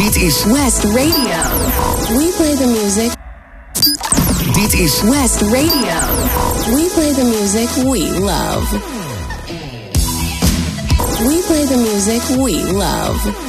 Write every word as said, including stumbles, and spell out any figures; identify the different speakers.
Speaker 1: Dit is
Speaker 2: West Radio. We play the music.
Speaker 1: Dit is
Speaker 2: West Radio. We play the music we love. We play the music we love.